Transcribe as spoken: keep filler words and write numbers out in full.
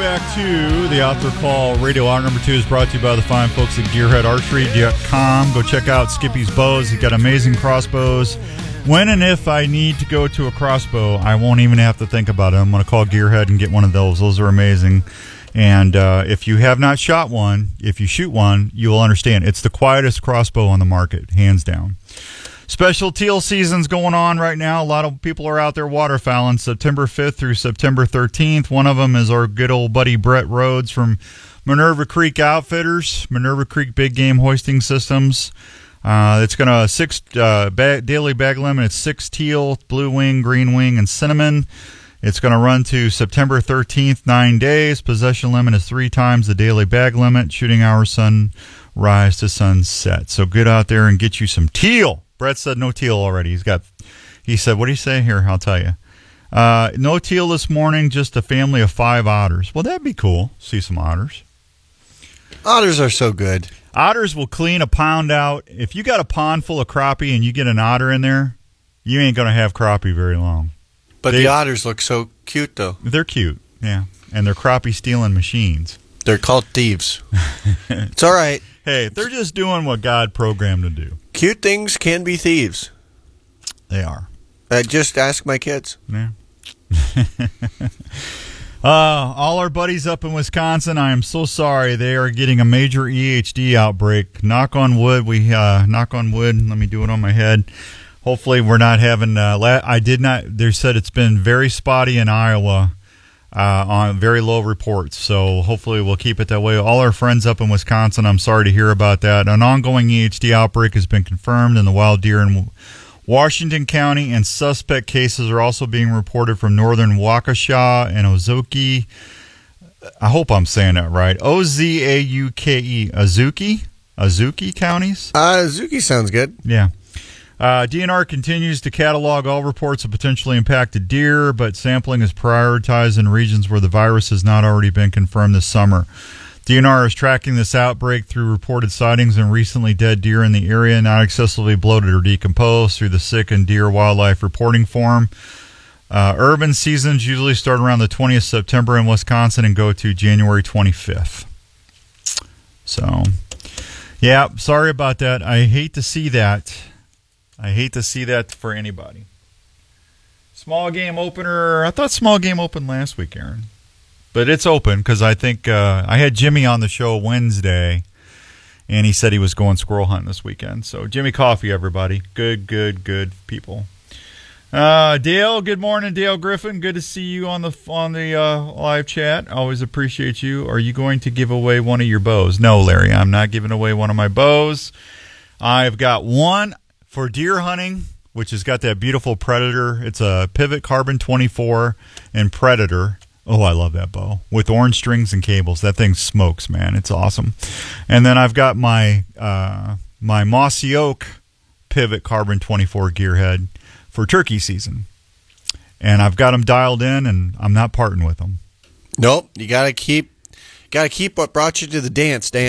back to the Out There Call Radio. Hour number two is brought to you by the fine folks at gearhead archery dot com. Go check out Skippy's bows. He's got amazing crossbows. When and if I need to go to a crossbow, I won't even have to think about it. I'm going to call Gearhead and get one of those. Those are amazing. And uh, if you have not shot one, if you shoot one, you will understand. It's the quietest crossbow on the market, hands down. Special teal season's going on right now. A lot of people are out there waterfowling September fifth through September thirteenth. One of them is our good old buddy Brett Rhodes from Minerva Creek Outfitters, Minerva Creek Big Game Hoisting Systems. Uh, it's going to six uh, bag, daily bag limit. It's six teal, blue wing, green wing, and cinnamon. It's going to run to September thirteenth, nine days. Possession limit is three times the daily bag limit. Shooting hour sunrise to sunset. So get out there and get you some teal. Brett said no teal already. He's got. He said, "What do you say here?" I'll tell you. Uh, no teal this morning. Just a family of five otters. Well, that'd be cool. See some otters. Otters are so good. Otters will clean a pond out. If you got a pond full of crappie and you get an otter in there, you ain't going to have crappie very long. But they, the otters look so cute, though. They're cute, yeah. And they're crappie stealing machines. They're called thieves. It's all right. Hey, they're just doing what God programmed to do. Cute things can be thieves. They are. I just ask my kids. Yeah. uh, all our buddies up in Wisconsin, I am so sorry. They are getting a major E H D outbreak. Knock on wood. We uh, knock on wood. Let me do it on my head. Hopefully we're not having. Uh, la- I did not. They said it's been very spotty in Iowa. Uh, on very low reports, so hopefully we'll keep it that way. All our friends up in Wisconsin, I'm sorry to hear about that. An ongoing E H D outbreak has been confirmed in the wild deer in Washington County, and suspect cases are also being reported from northern Waukesha and Ozaukee. I hope I'm saying that right. O Z A U K E, Ozaukee? Ozaukee counties? Uh, Ozaukee sounds good. Yeah. Uh, D N R continues to catalog all reports of potentially impacted deer, but sampling is prioritized in regions where the virus has not already been confirmed this summer. D N R is tracking this outbreak through reported sightings and recently dead deer in the area, not excessively bloated or decomposed, through the sick and deer wildlife reporting form. Uh, urban seasons usually start around the twentieth of September in Wisconsin and go to January twenty-fifth. So, yeah, sorry about that. I hate to see that. I hate to see that for anybody. Small game opener. I thought small game opened last week, Aaron. But it's open because I think uh, I had Jimmy on the show Wednesday, and he said he was going squirrel hunting this weekend. So Jimmy Coffee, everybody. Good, good, good people. Uh, Dale, good morning, Dale Griffin. Good to see you on the on the uh, live chat. Always appreciate you. Are you going to give away one of your bows? No, Larry, I'm not giving away one of my bows. I've got one for deer hunting, which has got that beautiful Predator. It's a Pivot Carbon twenty-four and Predator. Oh, I love that bow. With orange strings and cables. That thing smokes, man. It's awesome. And then I've got my uh, my Mossy Oak Pivot Carbon twenty-four gearhead for turkey season. And I've got them dialed in, and I'm not parting with them. Nope. You got to keep got to keep what brought you to the dance, Dan.